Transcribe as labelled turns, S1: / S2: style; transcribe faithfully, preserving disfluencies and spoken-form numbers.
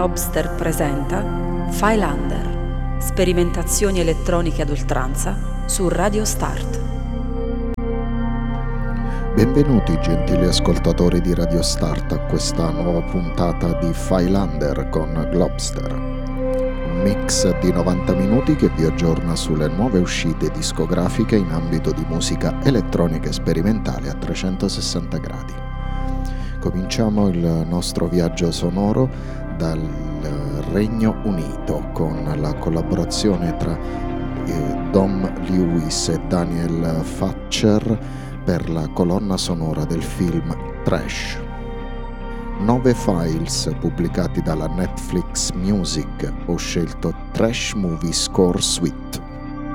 S1: Globster presenta Filander, sperimentazioni elettroniche ad oltranza su Radio Start.
S2: Benvenuti gentili ascoltatori di Radio Start a questa nuova puntata di Filander con Globster, un mix di novanta minuti che vi aggiorna sulle nuove uscite discografiche in ambito di musica elettronica e sperimentale a trecentosessanta gradi. Cominciamo il nostro viaggio sonoro dal Regno Unito con la collaborazione tra eh, Dom Lewis e Daniel Fatcher per la colonna sonora del film Trash. Nove files pubblicati dalla Netflix Music. Ho scelto Trash Movie Score Suite.